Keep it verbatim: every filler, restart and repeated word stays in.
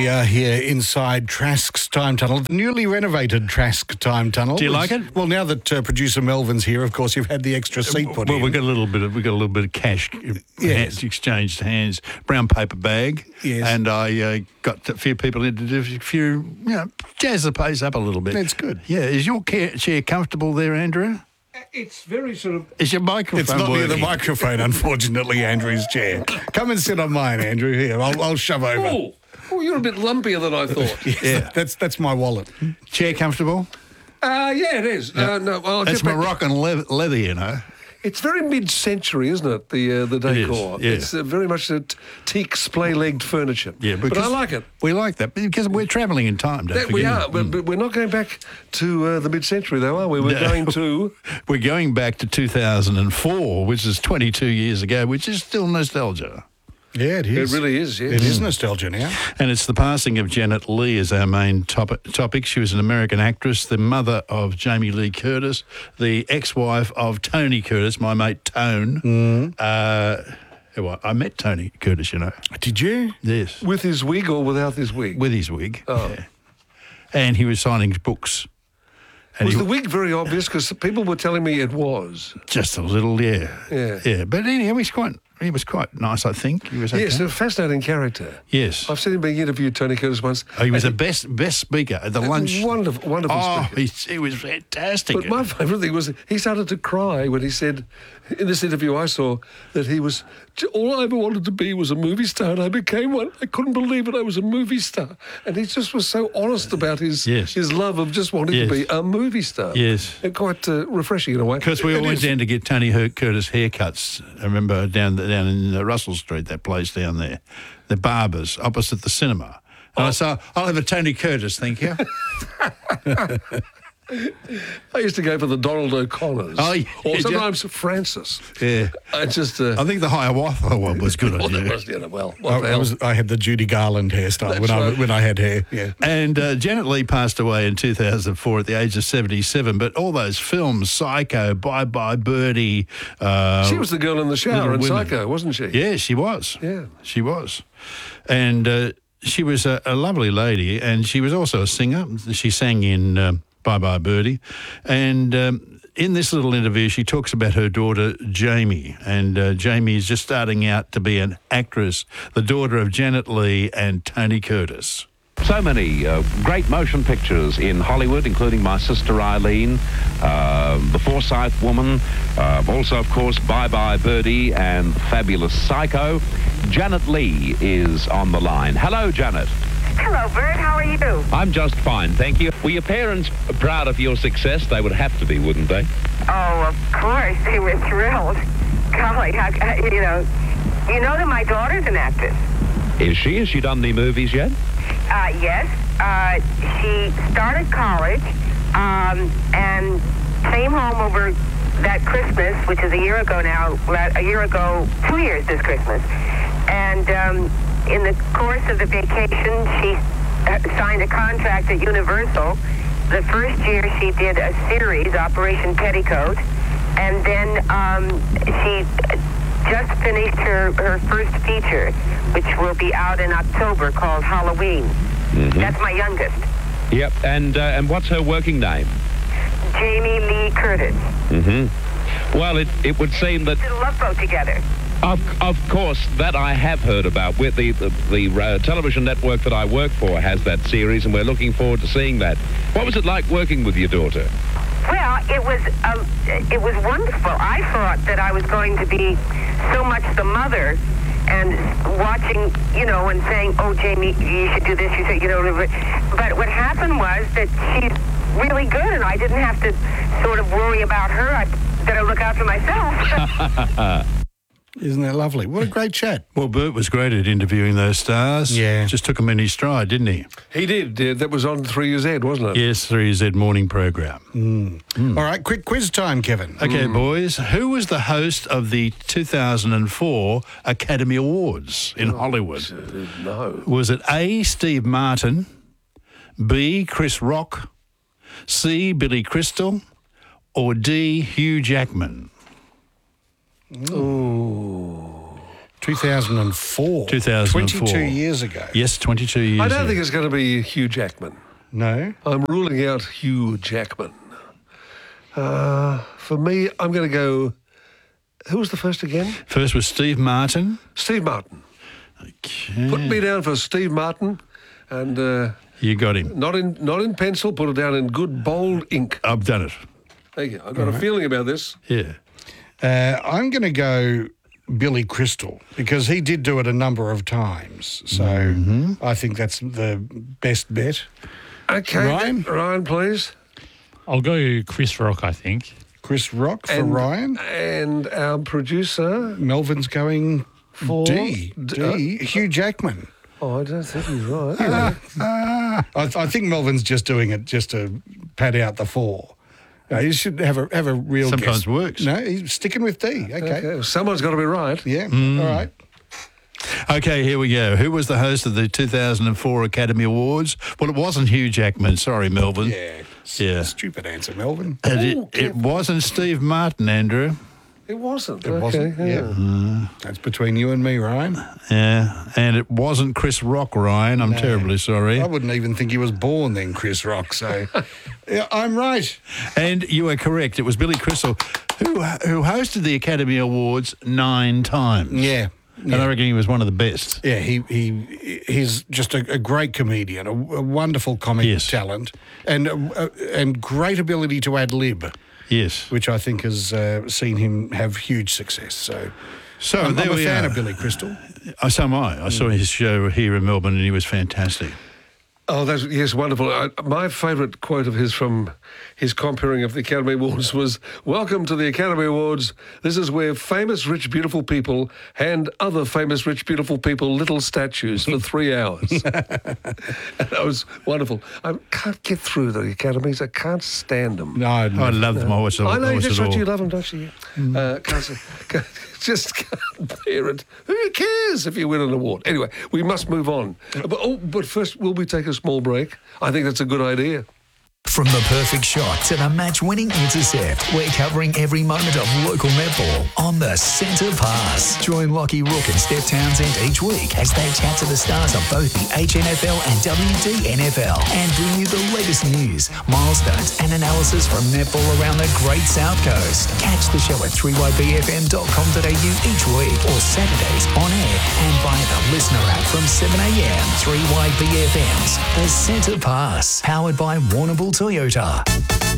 are here inside Trask's Time Tunnel, the newly renovated Trask Time Tunnel. Do you like it? Well, now that uh, producer Melvin's here, of course, you've had the extra seat put well, in. we got a little bit of we got a little bit of cash Yes. hands, exchanged hands, brown paper bag, Yes. and I uh, got a few people in to do a few, you know, jazz the pace up a little bit. That's good. Yeah, is your ca- chair comfortable there, Andrew? It's very sort of... Is your microphone It's not near the working? microphone, unfortunately, Andrew's chair. Come and sit on mine, Andrew. Here, I'll, I'll shove over. Oh, oh, you're a bit lumpier than I thought. Yes, Yeah. that's that's my wallet. Chair comfortable? Uh, yeah, it is. Uh, no, well, I'll That's get back- Moroccan le- leather, you know. It's very mid-century, isn't it, the uh, the It is, decor? yeah. It's uh, very much a t- teak, splay-legged furniture. Yeah, but because I like it. We like that because we're travelling in time. Don't That we forget. are, but, but we're not going back to uh, the mid-century, though, are we? We're No. going to... We're going back to two thousand four, which is twenty-two years ago, which is still nostalgia. Yeah, it is. It really is, yes. It is nostalgia now. And it's the passing of Janet Leigh as our main top- topic. She was an American actress, the mother of Jamie Lee Curtis, the ex-wife of Tony Curtis, my mate Tone. Mm. Uh, well, I met Tony Curtis, you know. Did you? Yes. With his wig or without his wig? With his wig. Oh. Yeah. And he was signing books. And Was he, the wig very obvious? Because people were telling me it was. just a little, yeah. Yeah. Yeah. But anyway, he was quite, he was quite nice, I think. He was okay. Yes, a fascinating character. Yes. I've seen him being interviewed, Tony Curtis, once. Oh, he was the and best best speaker at the lunch. Wonderful, wonderful Oh, speaker. he, he was fantastic. But my favourite thing was he started to cry when he said, in this interview I saw, that he was, all I ever wanted to be was a movie star, and I became one. I couldn't believe it, I was a movie star. And he just was so honest about his Yes. his love of just wanting Yes. to be a movie star. Yes. And quite uh, refreshing in a way. Because we It all went is. down to get Tony Hurt Curtis haircuts. I remember down the, down in uh, Russell Street, that place down there, the barbers opposite the cinema. And I said, I'll have a Tony Curtis, thank you. I used to go for the Donald O'Connors. Oh, yeah, or did you? sometimes Francis. Yeah. I just... Uh, I think the Hiawatha one was good well, on that you. was, you know, well, what I, the I, hell? was, I had the Judy Garland hairstyle That's when I right. when I had hair. Yeah. And uh, Janet Leigh passed away in two thousand four at the age of seventy-seven. But all those films, Psycho, Bye Bye Birdie. Uh, She was the girl in the shower in Little Women. Psycho, wasn't she? Yeah, she was. Yeah. She was. And uh, she was a, a lovely lady, and she was also a singer. She sang in um, Bye Bye Birdie. And um, in this little interview, she talks about her daughter, Jamie. And uh, Jamie is just starting out to be an actress, the daughter of Janet Leigh and Tony Curtis. So many uh, great motion pictures in Hollywood, including My Sister Eileen, uh, The Forsyth Woman, uh, also, of course, Bye Bye Birdie and Fabulous Psycho. Janet Leigh is on the line. Hello, Janet. Hello, Bert. How are you? I'm just fine, thank you. Were your parents proud of your success? They would have to be, wouldn't they? Oh, of course. They were thrilled. Golly, how, uh, you know, you know that my daughter's an actress. Is she? Has she done any movies yet? Uh, yes. Uh, she started college um, and came home over that Christmas, which is a year ago now, la- a year ago, two years this Christmas. And um, in the course of the vacation, she uh, signed a contract at Universal. The first year she did a series, Operation Petticoat, and then um, she just finished her, her first feature, which will be out in October, called Halloween. Mm-hmm. That's my youngest, Yep. And uh, and what's her working name? Jamie Lee Curtis. Mm-hmm. Well, it, it would seem that... Did a love boat together. Of, of course, that I have heard about. With the the, the uh, television network that I work for has that series, and we're looking forward to seeing that. What was it like working with your daughter? Well, it was um, it was wonderful. I thought that I was going to be so much the mother, and watching, you know, and saying, "Oh, Jamie, you should do this." You should, you know. But what happened was that she's really good, and I didn't have to sort of worry about her. I better look out for myself. Isn't that lovely? What a great chat. Well, Bert was great at interviewing those stars. Yeah. Just took them in his stride, didn't he? He did. Yeah, that was on three Years Ed, wasn't it? Yes, three Z morning program. All right, quick quiz time, Kevin. Okay, boys. Who was the host of the two thousand four Academy Awards in Hollywood? Uh, no. Was it A, Steve Martin, B, Chris Rock, C, Billy Crystal, or D, Hugh Jackman? Ooh. two thousand four. two thousand four. twenty-two years ago. Yes, twenty-two years I don't ago. think it's going to be Hugh Jackman. No? I'm ruling out Hugh Jackman. Uh, for me, I'm going to go... Who was the first again? First was Steve Martin. Steve Martin. Okay. Put me down for Steve Martin, and uh, You got him. not in not in pencil. Put it down in good bold ink. I've done it. Thank you. I've got a feeling about this. Yeah. Uh, I'm going to go Billy Crystal because he did do it a number of times. So Mm-hmm. I think that's the best bet. Okay, Ryan? Ryan, please. I'll go Chris Rock, I think. Chris Rock for And- Ryan. And our producer. Melvin's going For- D. D- D. Hugh Jackman. Oh, I don't think he's right. Anyway. I, th- I think Melvin's just doing it just to pad out the four. No, you should have a have a real Sometimes guess. works. No, he's sticking with D. Okay. Okay, someone's got to be right. Yeah. Mm. All right. Okay, here we go. Who was the host of the two thousand four Academy Awards? Well, it wasn't Hugh Jackman. Sorry, Melvin. Yeah. S- Yeah. Stupid answer, Melvin. And it, Oh, it wasn't Steve Martin, Andrew. It wasn't. It okay, wasn't. Yeah. Uh, That's between you and me, Ryan. Yeah, and it wasn't Chris Rock, Ryan. I'm terribly sorry. I wouldn't even think he was born then, Chris Rock. So yeah, I'm right. And you are correct. It was Billy Crystal who who hosted the Academy Awards nine times. Yeah. And I reckon he was one of the best. Yeah, he he he's just a, a great comedian, a, a wonderful comic Yes. talent, and uh, and great ability to ad lib, Yes. which I think has uh, seen him have huge success. So, So I'm, there I'm a we fan are. of Billy Crystal. Oh, so am I. I saw his show here in Melbourne and he was fantastic. Oh, that's yes, wonderful. I, my favourite quote of his from his comparing of the Academy Awards was, "Welcome to the Academy Awards. This is where famous, rich, beautiful people hand other famous, rich, beautiful people little statues for three hours." And that was wonderful. I can't get through the Academies. I can't stand them. No, no. I love them. I watch, I know I watch that's it right. all. You love them, don't you? Uh, can't, say- can't, just can't bear it. Who cares if you win an award? Anyway, we must move on. But, oh, but first, will we take a small break? I think that's a good idea. From the perfect shot to the match-winning intercept, we're covering every moment of local netball on the Centre Pass. Join Lockie Rook and Steph Townsend each week as they chat to the stars of both the H N F L and W D N F L and bring you the latest news, milestones and analysis from netball around the Great South Coast. Catch the show at three y b f m dot com dot a u each week or Saturdays on air and via the listener app from seven a m. three Y B F M's The Centre Pass, powered by Warrnambool Toyota.